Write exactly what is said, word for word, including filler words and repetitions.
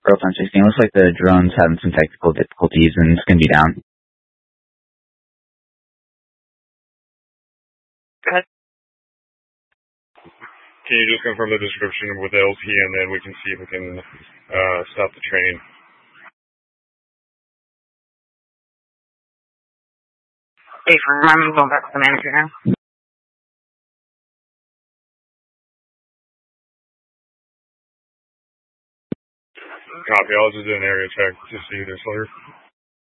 Real time sixteen. Looks like the drone's having some technical difficulties and it's going to be down. Good. Can you just confirm the description with L T, and then we can see if we can uh, stop the train? Hey, I'm going back to the manager now. Copy. I'll just do an area check to see this later.